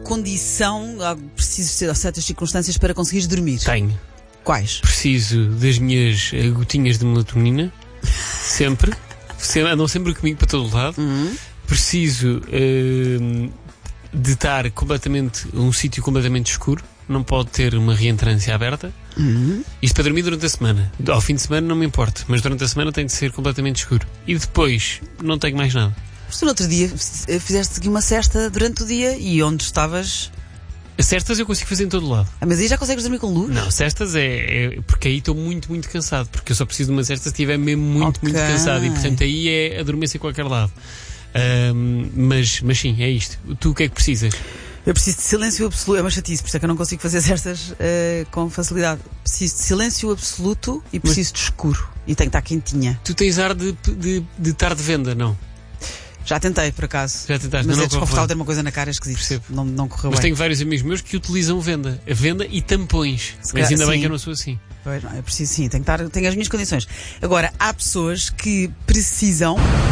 condição, preciso de certas circunstâncias para conseguires dormir? Tenho. Quais? Preciso das minhas gotinhas de melatonina. Sempre. Andam sempre comigo para todo lado. Preciso de estar um sítio completamente escuro. Não pode ter uma reentrância aberta. Isto para dormir durante a semana. Ao fim de semana não me importa, mas durante a semana tem de ser completamente escuro. E depois não tenho mais nada. Mas tu no outro dia fizeste aqui uma cesta durante o dia e onde estavas... As cestas eu consigo fazer em todo lado. Mas aí já consegues dormir com luz? Não, cestas é porque aí estou muito, muito cansado. Porque eu só preciso de uma cesta se estiver mesmo muito, muito cansado. E portanto aí é adormecer em qualquer lado. Mas sim, é isto. Tu o que é que precisas? Eu preciso de silêncio absoluto. É uma chatice, por isso é que eu não consigo fazer cestas com facilidade. Preciso de silêncio absoluto e preciso de escuro. E tenho que estar quentinha. Tu tens ar de estar de venda, não? Já tentei, por acaso. Já tentaste, mas não é desconfortável ter uma coisa na cara, é esquisito. Percebo. Não correu Mas bem. tenho vários amigos meus que utilizam venda e tampões. Mas ainda bem que eu não sou assim. Pois não, eu preciso sim, tenho as minhas condições. Agora, há pessoas que precisam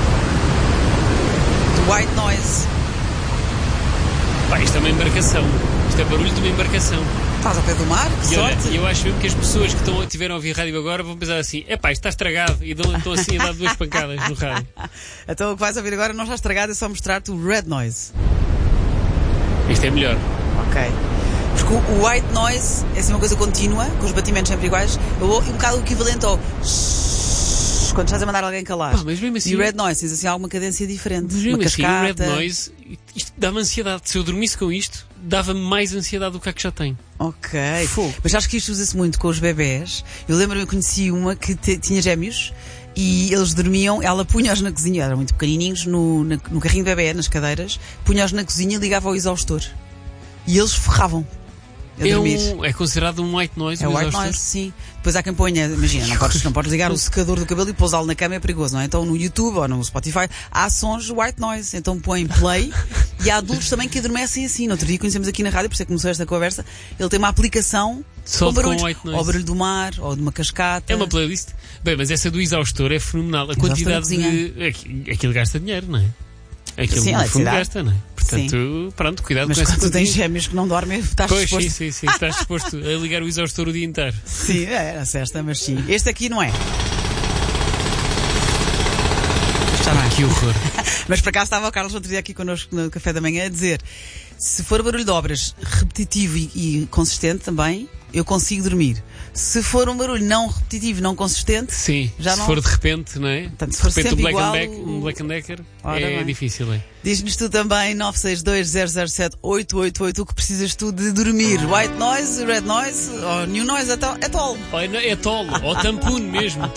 de white noise. Pá, isto é uma embarcação. Isto é barulho de uma embarcação. Estás ao pé do mar? Que sorte. E eu acho mesmo que as pessoas que estiveram a ouvir rádio agora vão pensar assim: epá, isto está estragado. E estão assim a dar 2 pancadas no rádio. Então o que vais ouvir agora não está estragado, é só mostrar-te o red noise. Isto é melhor. Ok. Porque o white noise é assim uma coisa contínua, com os batimentos sempre iguais, um bocado o equivalente ao quando estás a mandar alguém calar. Pá, mas mesmo assim, e o red noise tens assim alguma cadência diferente. Mas mesmo uma assim, cascata. o red noise, isto dá-me ansiedade. Se eu dormisse com isto, dava-me mais ansiedade do que a que já tenho. Ok. Mas acho que isto usa-se muito com os bebés. Eu lembro-me, eu conheci uma que tinha gêmeos e eles dormiam, ela punha-os na cozinha, eram muito pequenininhos, no carrinho de bebé, nas cadeiras, punha-os na cozinha e ligava ao exaustor. E eles ferravam. É considerado um white noise? É white noise, sim. Depois há quem ponha, imagina, não podes ligar o secador do cabelo e pousá-lo na cama, é perigoso, não é? Então no YouTube ou no Spotify há sons white noise, então põem play. E há adultos também que adormecem assim. No outro dia conhecemos aqui na rádio, por isso é que começou esta conversa, ele tem uma aplicação só com barulhos, white noise. ou barulho do mar, ou de uma cascata. É uma playlist. Bem, mas essa do exaustor é fenomenal. A quantidade de... Aquilo gasta dinheiro, não é? Aquilo no fundo gasta, não é? Portanto, pronto, cuidado mas com essa quando tu tens gêmeos que não dormem, estás disposto... Sim, estás disposto a ligar o exaustor o dia inteiro. Sim, era cesta, mas sim. Este aqui não é. Este já não é. Que horror. Mas por acaso estava o Carlos outro dia aqui connosco no café da manhã a dizer: se for barulho de obras repetitivo e consistente também, eu consigo dormir. Se for um barulho não repetitivo, não consistente, sim, já se não... for de repente, não é? Portanto, se for de repente sempre um Black and Decker é difícil, é? Diz-nos tu também, 962-007-888, o que precisas tu de dormir. White noise, red noise, ou new noise, é tall. É tall, ou tampone mesmo.